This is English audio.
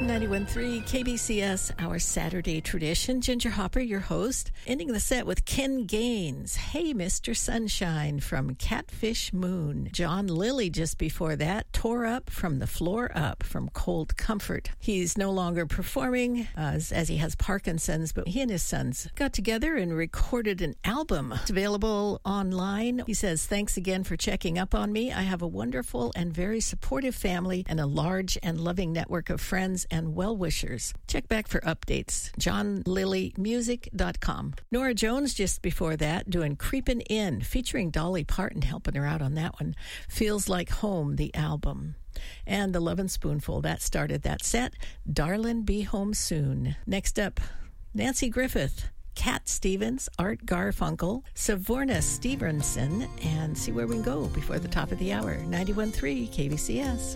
91.3 KBCS, our Saturday tradition. Ginger Hopper, your host, ending the set with Ken Gaines, Hey Mr. Sunshine from Catfish Moon. John Lilly just before that, Tore Up from the Floor Up from Cold Comfort. He's no longer performing as he has Parkinson's, but he and his sons got together and recorded an album. It's available online. He says, thanks again for checking up on me. I have a wonderful and very supportive family and a large and loving network of friends and well-wishers. Check back for updates. JohnLillyMusic.com. Nora Jones just before that doing Creepin' In, featuring Dolly Parton helping her out on that one. Feels Like Home, the album. And The Lovin' Spoonful, that started that set. Darlin' Be Home Soon. Next up, Nancy Griffith, Cat Stevens, Art Garfunkel, Savorna Stevenson, and see where we can go before the top of the hour. 91.3 KBCS.